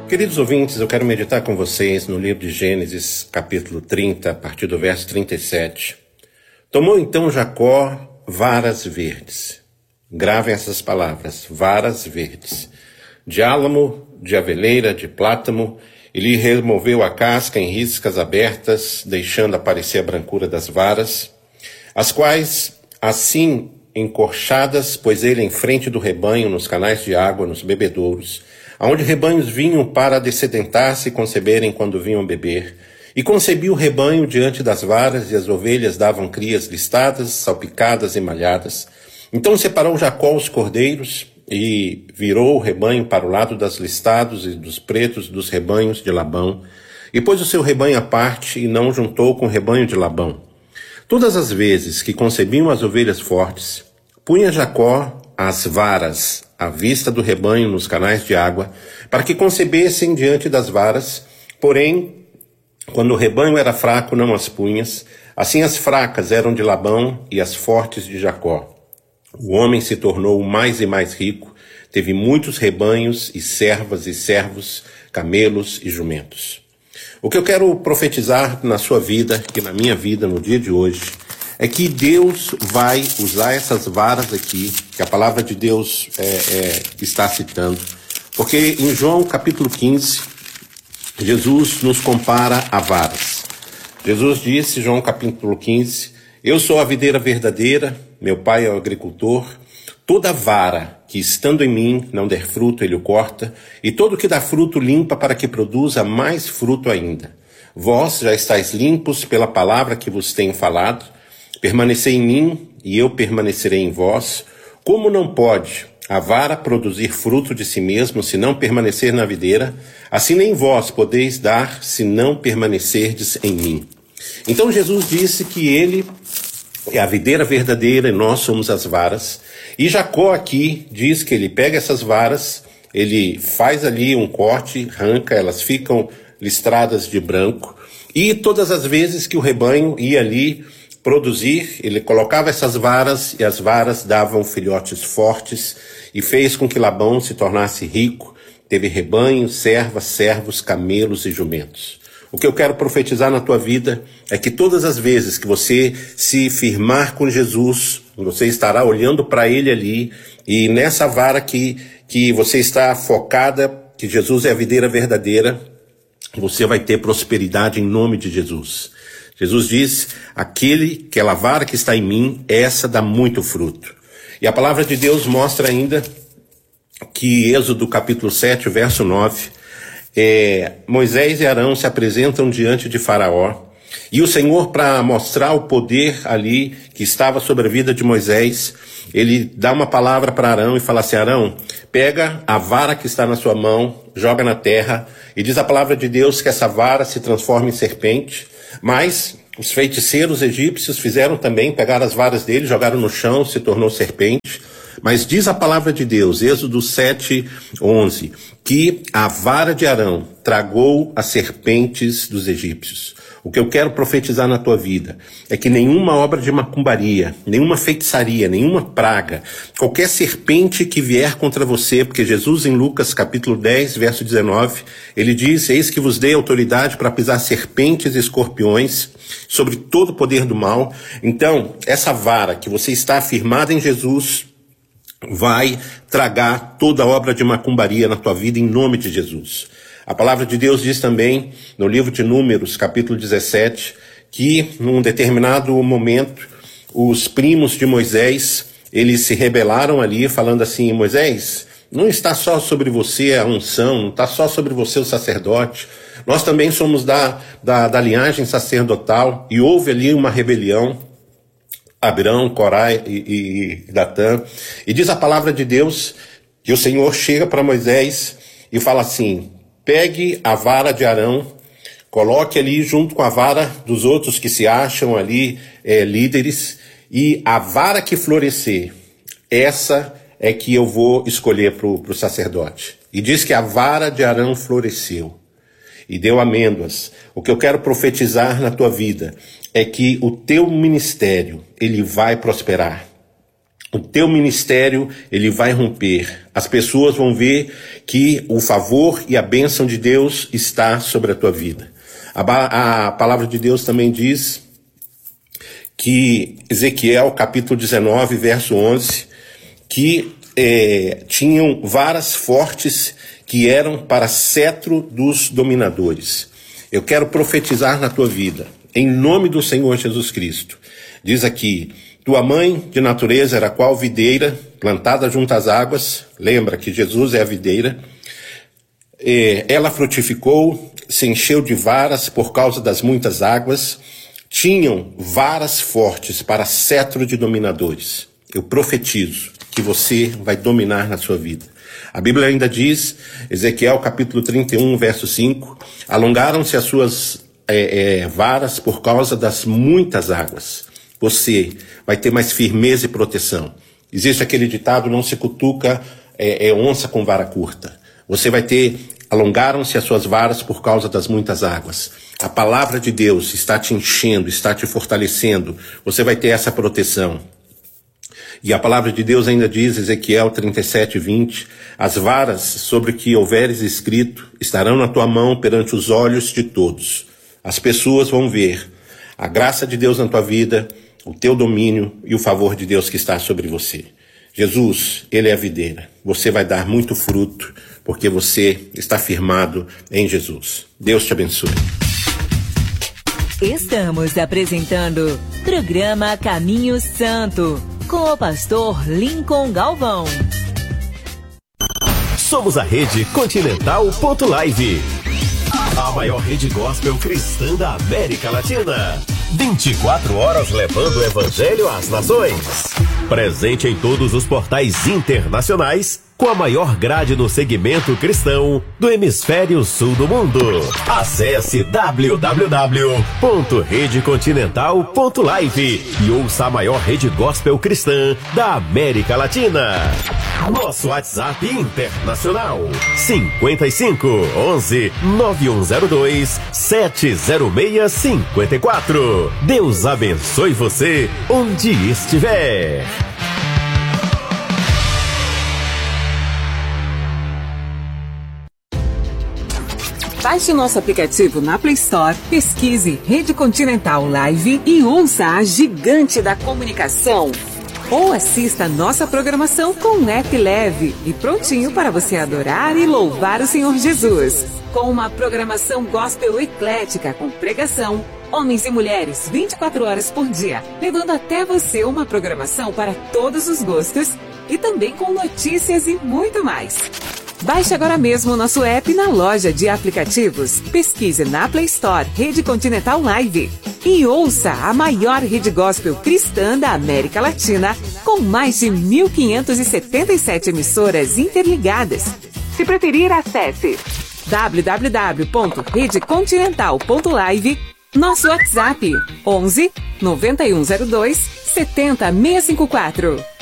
Queridos ouvintes, eu quero meditar com vocês no livro de Gênesis, capítulo 30, a partir do verso 37. Tomou então Jacó varas verdes. Gravem essas palavras, varas verdes. De álamo, de aveleira, de plátano, e lhe removeu a casca em riscas abertas, deixando aparecer a brancura das varas, as quais, assim encorchadas, pôs ele em frente do rebanho, nos canais de água, nos bebedouros, aonde rebanhos vinham para dessedentar-se e conceberem quando vinham beber. E concebia o rebanho diante das varas, e as ovelhas davam crias listadas, salpicadas e malhadas. Então separou Jacó os cordeiros, e virou o rebanho para o lado das listados e dos pretos dos rebanhos de Labão, e pôs o seu rebanho à parte, e não juntou com o rebanho de Labão. Todas as vezes que concebiam as ovelhas fortes, punha Jacó as varas à vista do rebanho nos canais de água, para que concebessem diante das varas, porém, quando o rebanho era fraco, não as punhas, assim as fracas eram de Labão e as fortes de Jacó. O homem se tornou mais e mais rico, teve muitos rebanhos e servas e servos, camelos e jumentos. O que eu quero profetizar na sua vida e na minha vida no dia de hoje é que Deus vai usar essas varas aqui, que a palavra de Deus está citando, porque em João capítulo 15, Jesus nos compara a varas. Jesus disse, João capítulo 15, eu sou a videira verdadeira, meu pai é o agricultor, toda vara que estando em mim não der fruto ele o corta, e todo que dá fruto limpa para que produza mais fruto ainda. Vós já estáis limpos pela palavra que vos tenho falado, permanecei em mim e eu permanecerei em vós. Como não pode a vara produzir fruto de si mesmo se não permanecer na videira, assim nem vós podeis dar se não permanecerdes em mim. Então Jesus disse que ele é a videira verdadeira e nós somos as varas. E Jacó aqui diz que ele pega essas varas, ele faz ali um corte, arranca, elas ficam listradas de branco. E todas as vezes que o rebanho ia ali produzir, ele colocava essas varas e as varas davam filhotes fortes e fez com que Labão se tornasse rico, teve rebanho, servas, servos, camelos e jumentos. O que eu quero profetizar na tua vida é que todas as vezes que você se firmar com Jesus, você estará olhando para ele ali e nessa vara que você está focada, que Jesus é a videira verdadeira, você vai ter prosperidade em nome de Jesus. Jesus diz, aquela vara que está em mim, essa dá muito fruto. E a palavra de Deus mostra ainda que Êxodo capítulo 7, verso 9, Moisés e Arão se apresentam diante de Faraó, e o Senhor, para mostrar o poder ali que estava sobre a vida de Moisés, ele dá uma palavra para Arão e fala assim, Arão, pega a vara que está na sua mão, joga na terra, e diz a palavra de Deus que essa vara se transforma em serpente, mas os feiticeiros egípcios fizeram também, pegaram as varas dele, jogaram no chão, se tornou serpente. Mas diz a palavra de Deus, Êxodo 7, 11, que a vara de Arão tragou as serpentes dos egípcios. O que eu quero profetizar na tua vida é que nenhuma obra de macumbaria, nenhuma feitiçaria, nenhuma praga, qualquer serpente que vier contra você, porque Jesus em Lucas capítulo 10, verso 19, ele diz, eis que vos dei autoridade para pisar serpentes e escorpiões sobre todo o poder do mal. Então, essa vara que você está afirmada em Jesus vai tragar toda obra de macumbaria na tua vida em nome de Jesus. A palavra de Deus diz também, no livro de Números, capítulo 17, que num determinado momento, os primos de Moisés, eles se rebelaram ali, falando assim, Moisés, não está só sobre você a unção, não está só sobre você o sacerdote, nós também somos da linhagem sacerdotal, e houve ali uma rebelião, Abirão, Corá e Datã, e diz a palavra de Deus, que o Senhor chega para Moisés e fala assim, pegue a vara de Arão, coloque ali junto com a vara dos outros que se acham ali líderes, e a vara que florescer, essa é que eu vou escolher para o sacerdote. E diz que a vara de Arão floresceu e deu amêndoas. O que eu quero profetizar na tua vida é que o teu ministério, ele vai prosperar. O teu ministério, ele vai romper. As pessoas vão ver que o favor e a bênção de Deus está sobre a tua vida. A palavra de Deus também diz que Ezequiel, capítulo 19, verso 11, que tinham varas fortes que eram para cetro dos dominadores. Eu quero profetizar na tua vida, em nome do Senhor Jesus Cristo. Diz aqui: tua mãe de natureza era qual videira, plantada junto às águas. Lembra que Jesus é a videira. Ela frutificou, se encheu de varas por causa das muitas águas. Tinham varas fortes para cetro de dominadores. Eu profetizo que você vai dominar na sua vida. A Bíblia ainda diz, Ezequiel capítulo 31, verso 5, alongaram-se as suas varas por causa das muitas águas. Você vai ter mais firmeza e proteção. Existe aquele ditado, não se cutuca onça com vara curta. Você vai ter, alongaram-se as suas varas por causa das muitas águas. A palavra de Deus está te enchendo, está te fortalecendo. Você vai ter essa proteção. E a palavra de Deus ainda diz, Ezequiel 37, 20, as varas sobre que houveres escrito estarão na tua mão perante os olhos de todos. As pessoas vão ver a graça de Deus na tua vida, o teu domínio e o favor de Deus que está sobre você. Jesus, Ele é a videira. Você vai dar muito fruto, porque você está firmado em Jesus. Deus te abençoe. Estamos apresentando programa Caminho Santo, com o pastor Lincoln Galvão. Somos a Rede Continental.live, a maior rede gospel cristã da América Latina. 24 horas levando o evangelho às nações. Presente em todos os portais internacionais, com a maior grade no segmento cristão do hemisfério sul do mundo. Acesse www.redecontinental.live e ouça a maior rede gospel cristã da América Latina. Nosso WhatsApp internacional 55 11 9102 70654. Deus abençoe você onde estiver. Baixe nosso aplicativo na Play Store, pesquise Rede Continental Live e ouça a gigante da comunicação. Ou assista nossa programação com um app leve e prontinho para você adorar e louvar o Senhor Jesus. Com uma programação gospel eclética com pregação, homens e mulheres 24 horas por dia, levando até você uma programação para todos os gostos e também com notícias e muito mais. Baixe agora mesmo o nosso app na loja de aplicativos. Pesquise na Play Store Rede Continental Live e ouça a maior rede gospel cristã da América Latina, com mais de 1.577 emissoras interligadas. Se preferir, acesse www.redecontinental.live, nosso WhatsApp 11 9102 70654.